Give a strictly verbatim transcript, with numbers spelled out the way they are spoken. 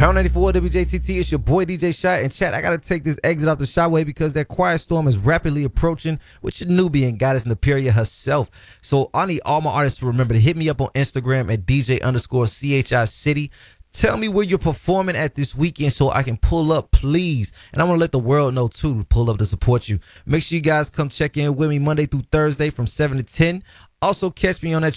Pound ninety-four W J T T, it's your boy D J Shot. And chat, I gotta take this exit out the Shotway because that quiet storm is rapidly approaching with your Nubian goddess Naperia herself. So I need all my artists to remember to hit me up on Instagram at D J underscore C H I City. Tell me where you're performing at this weekend so I can pull up, please. And I want to let the world know, too, to pull up to support you. Make sure you guys come check in with me Monday through Thursday from seven to ten. Also, catch me on that